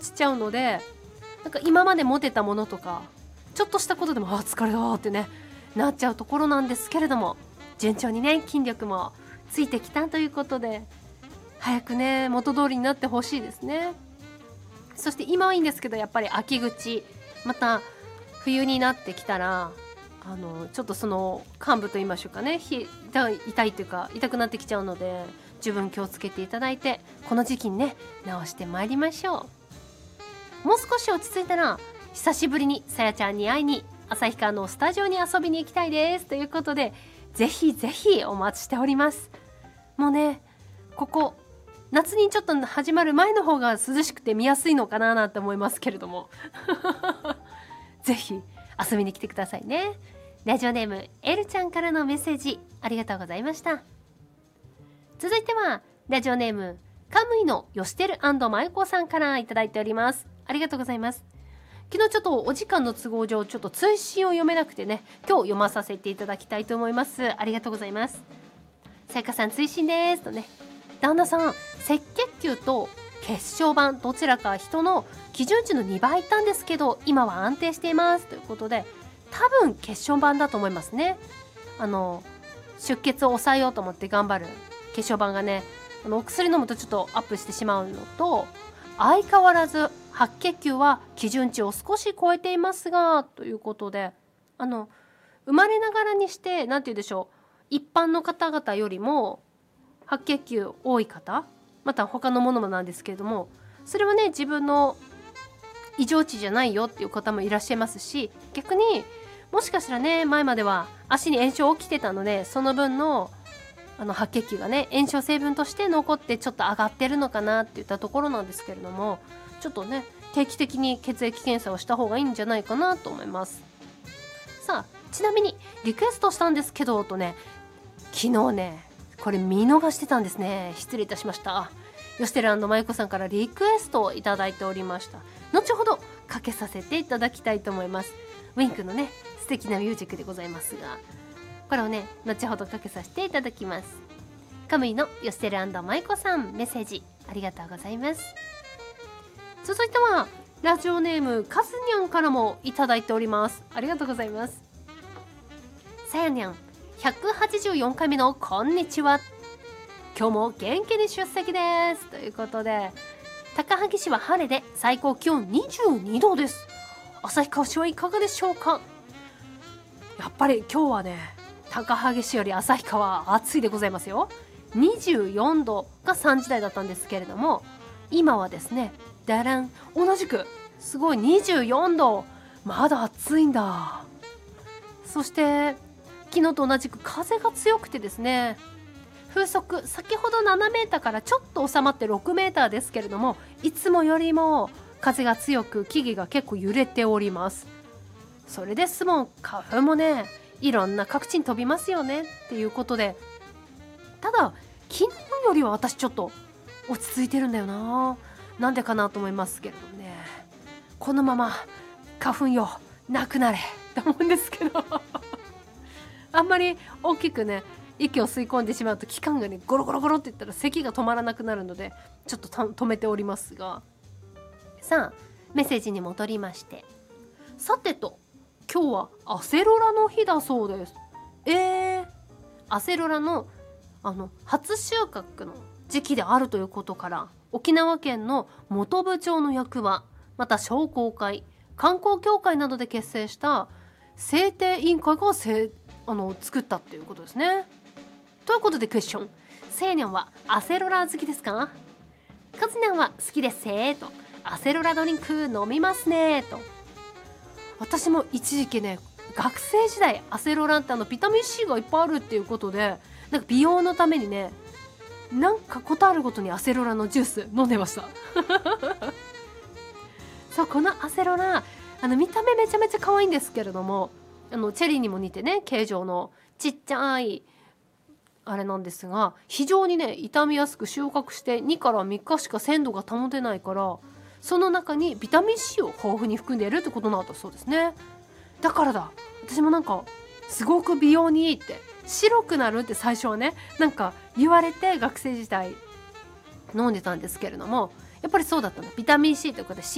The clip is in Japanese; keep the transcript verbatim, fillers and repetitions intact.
ちちゃうので、なんか今まで持てたものとかちょっとしたことでもあ疲れたってねなっちゃうところなんですけれども、順調にね筋力もついてきたということで、早くね元通りになってほしいですね。そして今はいいんですけど、やっぱり秋口また冬になってきたらあのちょっとその患部と言いましょうかね、ひ痛い痛いというか痛くなってきちゃうので、十分気をつけていただいて、この時期にね治してまいりましょう。もう少し落ち着いたら久しぶりにさやちゃんに会いに旭川のスタジオに遊びに行きたいですということで、ぜひぜひお待ちしております。もうねここ夏にちょっと始まる前の方が涼しくて見やすいのかななんて思いますけれどもぜひ遊びに来てくださいね。ラジオネームエルちゃんからのメッセージありがとうございました。続いてはラジオネームカムイのよしてる&マイコさんからいただいております。ありがとうございます。昨日ちょっとお時間の都合上ちょっと追伸を読めなくてね、今日読まさせていただきたいと思います。ありがとうございます。さやかさん追伸ですとね、旦那さん赤血球と血小板どちらか人の基準値のにばいいったんですけど今は安定していますということで、多分血小板だと思いますね。あの出血を抑えようと思って頑張る血小板がね、あのお薬飲むとちょっとアップしてしまうのと、相変わらず白血球は基準値を少し超えていますがということで、あの生まれながらにして何て言うでしょう、一般の方々よりも白血球多い方、また他のものもなんですけれども、それはね自分の異常値じゃないよっていう方もいらっしゃいますし、逆にもしかしたらね前までは足に炎症起きてたので、その分のあの白血球がね炎症成分として残ってちょっと上がってるのかなっていったところなんですけれども、ちょっとね定期的に血液検査をした方がいいんじゃないかなと思います。さあちなみにリクエストしたんですけどとね、昨日ねこれ見逃してたんですね。失礼いたしました。よしてる&まゆこさんからリクエストをいただいておりました。後ほどかけさせていただきたいと思います。ウィンクのね素敵なミュージックでございますが、これをね後ほどかけさせていただきます。カムイのよしてる&まゆこさんメッセージありがとうございます。続いてはラジオネームカズニャンからもいただいております。ありがとうございます。さやにゃんひゃくはちじゅうよんかいめのこんにちは。今日も元気に出席ですということで、高萩市は晴れで最高気温にじゅうにどです。旭川市はいかがでしょうか。やっぱり今日はね高萩市より旭川暑いでございますよ。にじゅうよんどがさんじ台だったんですけれども、今はですねだらん同じくすごいにじゅうよんど、まだ暑いんだ。そして昨日と同じく風が強くてですね、風速先ほどななメーターからちょっと収まってろくメーターですけれども、いつもよりも風が強く木々が結構揺れております。それですもん花粉もねいろんな各地に飛びますよねっていうことで、ただ昨日よりは私ちょっと落ち着いてるんだよな。なんでかなと思いますけれどもね、このまま花粉よなくなれと思うんですけどあんまり大きくね息を吸い込んでしまうと気管がねゴロゴロゴロっていったら咳が止まらなくなるのでちょっと止めておりますが、さあメッセージに戻りまして、さてと今日はアセロラの日だそうです。えー、アセロラのあの初収穫の時期であるということから、沖縄県の本部町の役場、また商工会、観光協会などで結成した制定委員会がせあの作ったっていうことですね。ということでクエスチョン、せいにゃんはアセロラ好きですか。かずにゃんは好きですせーと、アセロラドリンク飲みますねと。私も一時期ね学生時代アセロラってあのビタミン C がいっぱいあるっていうことで、なんか美容のためにねなんかことあるごとにアセロラのジュース飲んでましたそう、このアセロラあの見た目めちゃめちゃ可愛いんですけれども、あのチェリーにも似てね形状のちっちゃいあれなんですが、非常にね傷みやすく収穫してにからみっかしか鮮度が保てないから、その中にビタミン C を豊富に含んでいるってことなんだそうですね。だからだ、私もなんかすごく美容にいいって、白くなるって最初はねなんか言われて学生時代飲んでたんですけれども、やっぱりそうだったの。ビタミン C ということで